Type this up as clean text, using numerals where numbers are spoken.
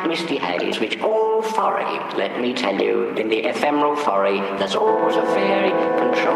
misty haze which all foray. Let me tell you, in the ephemeral foray, there's always a fairy control.